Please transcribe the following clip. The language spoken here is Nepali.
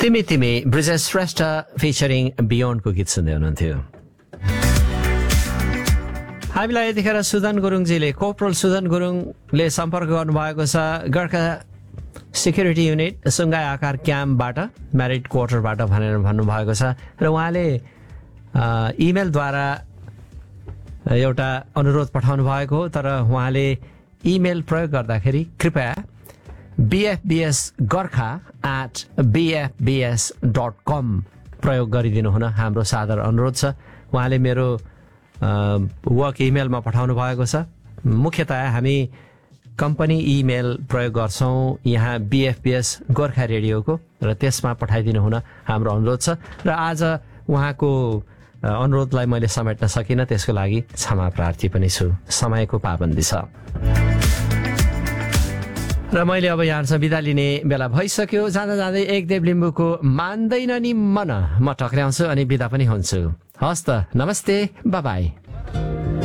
तिमी तिमी ब्रिजेश श्रेष्ठ फिचरिङ बियोन्डको गीत सुन्दै हुनुहुन्थ्यो। हामीलाई यतिखेर सुदन गुरुङजीले कोप्रोल सुदन गुरुङले सम्पर्क गर्नुभएको छ गोर्खा सेक्युरिटी युनिट सुङ्गाई आकार क्याम्पबाट म्यारिड क्वार्टरबाट भनेर भन्नुभएको छ र उहाँले इमेलद्वारा एउटा अनुरोध पठाउनु भएको हो। तर उहाँले इमेल प्रयोग गर्दाखेरि कृपया bfbsgorkha@bfbs.com प्रयोग गरिदिनु हुन हाम्रो सादर अनुरोध छ। उहाँले मेरो वर्क इमेलमा पठाउनु भएको छ। मुख्यतया हामी कम्पनी इमेल प्रयोग गर्छौँ यहाँ BFBS गोर्खा रेडियोको, र त्यसमा पठाइदिनु हुन हाम्रो अनुरोध छ। र आज उहाँको अनुरोधलाई मैले समेट्न सकिनँ, त्यसको लागि क्षमा प्रार्थी पनि छु। समयको पाबन्दी छ र मैले अब यहाँसँग बिदा लिने बेला भइसक्यो। जाँदा जाँदै एकदेव लिम्बूको मान्दैन नि मन म टक्र्याउँछु अनि बिदा पनि हुन्छु। हस् त, नमस्ते, बाई बाई।